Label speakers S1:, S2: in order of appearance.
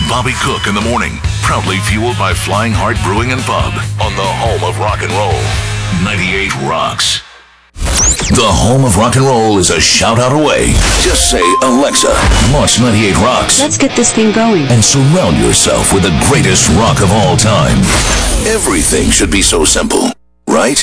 S1: Bobby Cook in the morning. Proudly fueled by Flying Heart Brewing and Pub on the home of rock and roll. 98 Rocks. The home of rock and roll is a shout out away. Just say, Alexa, launch 98 Rocks.
S2: Let's get this thing going.
S1: And surround yourself with the greatest rock of all time. Everything should be so simple, right?